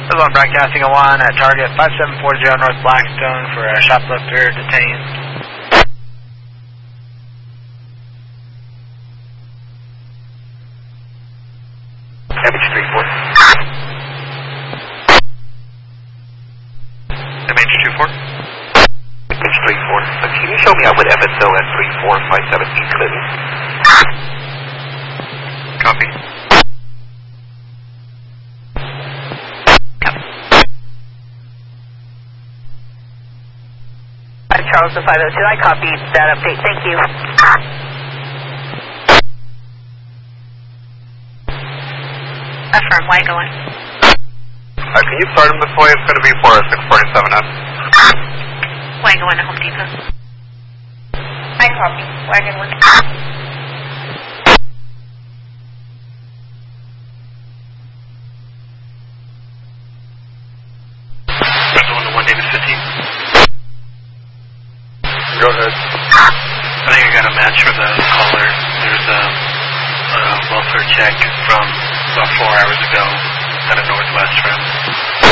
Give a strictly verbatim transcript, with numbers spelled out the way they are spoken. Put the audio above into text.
Hello, I'm broadcasting a one at target five seven four zero North Blackstone for a shoplifter detained. M H three four. M H two four. M H three four. Can you show me out with F S O at three four five seven East Clinton? Copy. Charles to five oh two, I copied that update, thank you. Affirm, why going? Uh, can you start him this way? It's going to be for a six forty-seven S. Why going to Home Depot? I copy, wagon one. Press one to one Davis fifteen. Go ahead. I think I got a match for the caller. There's a, a welfare check from about four hours ago at a Northwest room.